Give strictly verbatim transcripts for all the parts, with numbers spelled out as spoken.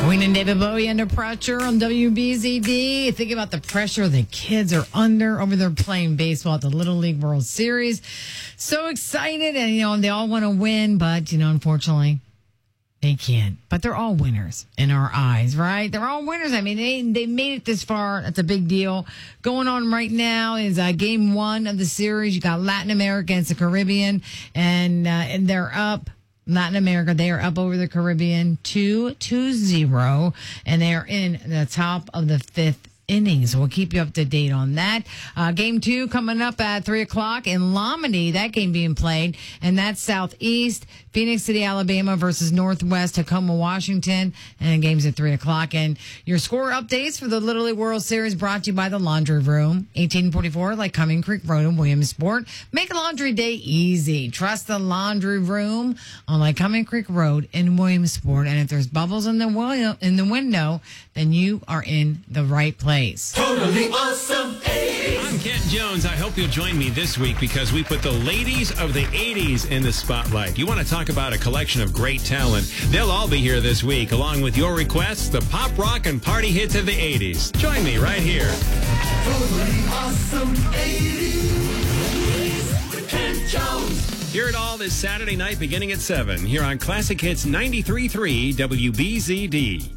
Queen and David Bowie under pressure on W B Z D. Think about the pressure the kids are under over there playing baseball at the Little League World Series. So excited, and you know they all want to win, but you know unfortunately they can't. But they're all winners in our eyes, right? They're all winners. I mean, they they made it this far. That's a big deal. Going on right now is uh, game one of the series. You got Latin America against the Caribbean, and uh, and they're up. Latin America, they are up over the Caribbean two to zero, and they are in the top of the fifth inning. So we'll keep you up to date on that. Uh, game two coming up at three o'clock in Lomini. That game being played, and that's Southeast Phoenix City, Alabama versus Northwest Tacoma, Washington. And the game's at three o'clock. And your score updates for the Little League World Series brought to you by the Laundry Room, eighteen forty-four Lycoming Creek Road in Williamsport. Make laundry day easy. Trust the Laundry Room on Lycoming Creek Road in Williamsport. And if there's bubbles in the wi- in the window, then you are in the right place. Totally awesome eighties. I'm Kent Jones. I hope you'll join me this week because we put the ladies of the eighties in the spotlight. You want to talk about a collection of great talent? They'll all be here this week, along with your requests, the pop, rock, and party hits of the eighties. Join me right here. Totally awesome eighties with Kent Jones. Hear it all this Saturday night beginning at seven here on Classic Hits ninety-three point three W B Z D.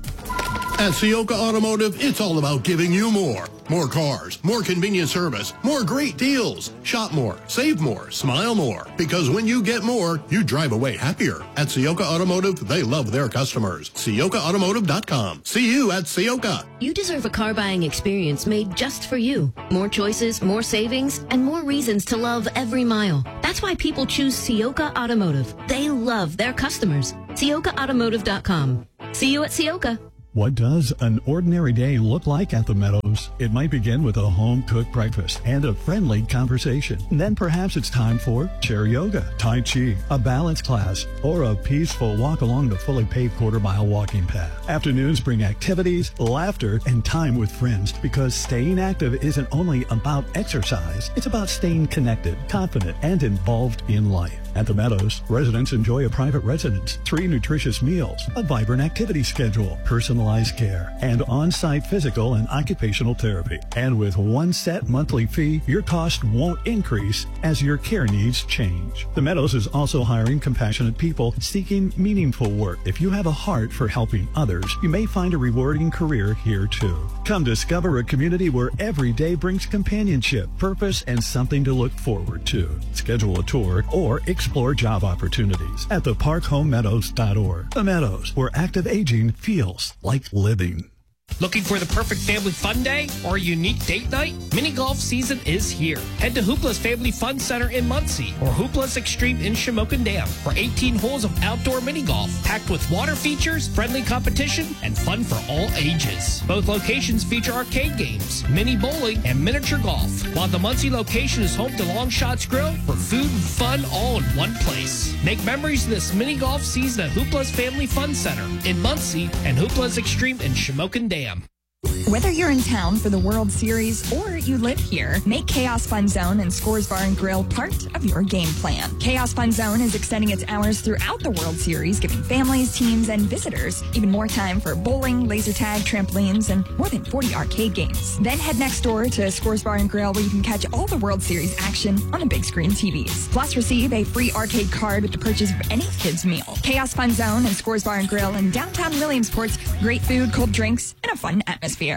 At Ciocca Automotive, it's all about giving you more. More cars, more convenient service, more great deals. Shop more, save more, smile more. Because when you get more, you drive away happier. At Ciocca Automotive, they love their customers. Ciocca Automotive dot com. See you at Ciocca. You deserve a car buying experience made just for you. More choices, more savings, and more reasons to love every mile. That's why people choose Ciocca Automotive. They love their customers. Ciocca Automotive dot com. See you at Ciocca. What does an ordinary day look like at the Meadows? It might begin with a home-cooked breakfast and a friendly conversation. And then perhaps it's time for chair yoga, tai chi, a balance class, or a peaceful walk along the fully paved quarter-mile walking path. Afternoons bring activities, laughter, and time with friends because staying active isn't only about exercise. It's about staying connected, confident, and involved in life. At the Meadows, residents enjoy a private residence, three nutritious meals, a vibrant activity schedule, personalized care, and on-site physical and occupational therapy. And with one set monthly fee, your cost won't increase as your care needs change. The Meadows is also hiring compassionate people seeking meaningful work. If you have a heart for helping others, you may find a rewarding career here too. Come discover a community where every day brings companionship, purpose, and something to look forward to. Schedule a tour or explore job opportunities at the park home meadows dot org. The Meadows, where active aging feels like living. Looking for the perfect family fun day or a unique date night? Mini golf season is here. Head to Hoopla's Family Fun Center in Muncie or Hoopla's Extreme in Shamokin Dam for eighteen holes of outdoor mini golf, packed with water features, friendly competition, and fun for all ages. Both locations feature arcade games, mini bowling, and miniature golf, while the Muncie location is home to Long Shots Grill for food and fun all in one place. Make memories this mini golf season at Hoopla's Family Fun Center in Muncie and Hoopla's Extreme in Shamokin Dam. Whether you're in town for the World Series or you live here, make Chaos Fun Zone and Scores Bar and Grill part of your game plan. Chaos Fun Zone is extending its hours throughout the World Series, giving families, teams, and visitors even more time for bowling, laser tag, trampolines, and more than forty arcade games. Then head next door to Scores Bar and Grill, where you can catch all the World Series action on the big screen T Vs. Plus, receive a free arcade card with the purchase of any kids' meal. Chaos Fun Zone and Scores Bar and Grill in downtown Williamsport's great food, cold drinks, and a fun atmosphere.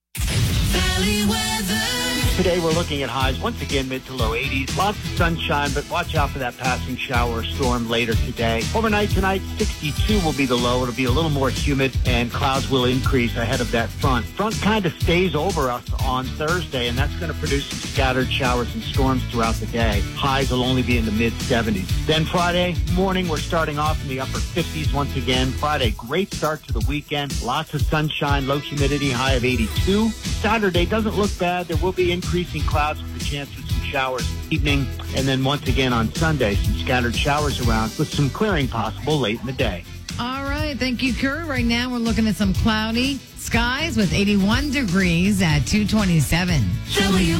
Valley weather. Today we're looking at highs once again mid to low eighties. Lots of sunshine, but watch out for that passing shower or storm later today. Overnight tonight, sixty-two will be the low. It'll be a little more humid and clouds will increase ahead of that front. Front kind of stays over us on Thursday, and that's going to produce some scattered showers and storms throughout the day. Highs will only be in the mid seventies. Then Friday morning, we're starting off in the upper fifties once again. Friday, great start to the weekend. Lots of sunshine, low humidity, high of eighty-two. Saturday doesn't look bad. There will be increasing clouds with a chance of some showers this evening. And then once again on Sunday, some scattered showers around with some clearing possible late in the day. All right. Thank you, Kurt. Right now we're looking at some cloudy skies with eighty-one degrees at two twenty-seven.